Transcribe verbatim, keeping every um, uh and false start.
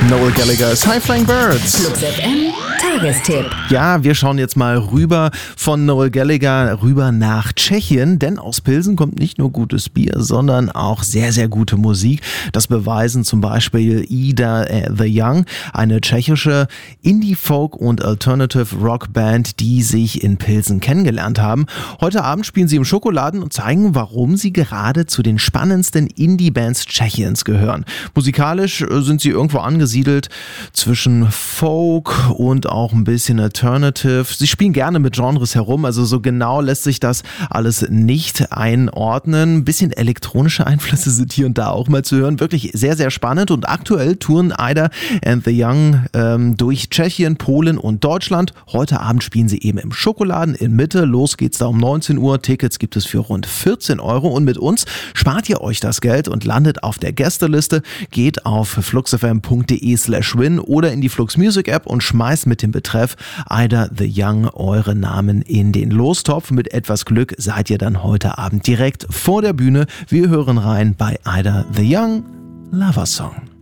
Noel Gallagher's High Flying Birds. Flux F M Tagestipp. Ja, wir schauen jetzt mal rüber von Noel Gallagher rüber nach Tschechien, denn aus Pilsen kommt nicht nur gutes Bier, sondern auch sehr, sehr gute Musik. Das beweisen zum Beispiel Ida the Young, eine tschechische Indie-Folk- und Alternative-Rock-Band, die sich in Pilsen kennengelernt haben. Heute Abend spielen sie im Schokoladen und zeigen, warum sie gerade zu den spannendsten Indie-Bands Tschechiens gehören. Musikalisch sind sie irgendwo angesiedelt zwischen Folk und auch ein bisschen Alternative. Sie spielen gerne mit Genres herum, also so genau lässt sich das alles nicht einordnen. Ein bisschen elektronische Einflüsse sind hier und da auch mal zu hören. Wirklich sehr, sehr spannend und aktuell touren Ida and the Young ähm, durch Tschechien, Polen und Deutschland. Heute Abend spielen sie eben im Schokoladen in Mitte. Los geht's da um neunzehn Uhr. Tickets gibt es für rund vierzehn Euro und mit uns spart ihr euch das Geld und landet auf der Gästeliste. Geht auf fluxfm.de slash win oder in die Flux Music App und schmeißt mit dem Betreff Ida the Young eure Namen in den Lostopf. Mit etwas Glück seid ihr dann heute Abend direkt vor der Bühne. Wir hören rein bei Ida the Young, Lover Song.